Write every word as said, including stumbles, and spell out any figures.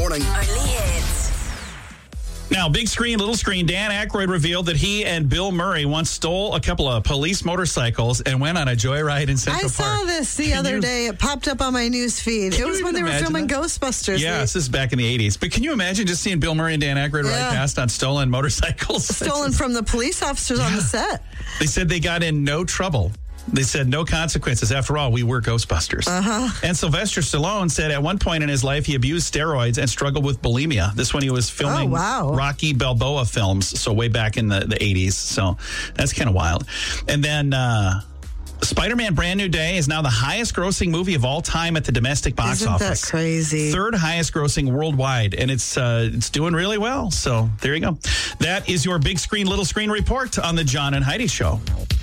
morning. Only hits. Now, big screen, little screen, Dan Aykroyd revealed that he and Bill Murray once stole a couple of police motorcycles and went on a joyride in Central I Park. saw this the Can other you- day. It popped up on my news feed. Can It was you when they were imagine filming that? Ghostbusters. Yeah, They this is back in the eighties. But can you imagine just seeing Bill Murray and Dan Aykroyd Yeah. ride past on stolen motorcycles? stolen from the police officers on the set. They said they got in no trouble. They said no consequences. After all, we were Ghostbusters. Uh-huh. And Sylvester Stallone said at one point in his life he abused steroids and struggled with bulimia. This when he was filming Oh, wow. Rocky Balboa films, so way back in the, the eighties. So that's kind of wild. And then uh, Spider-Man Brand New Day is now the highest grossing movie of all time at the domestic box Isn't office. that crazy? Third highest grossing worldwide, and it's uh, it's doing really well. So there you go. That is your big screen, little screen report on the John and Heidi Show.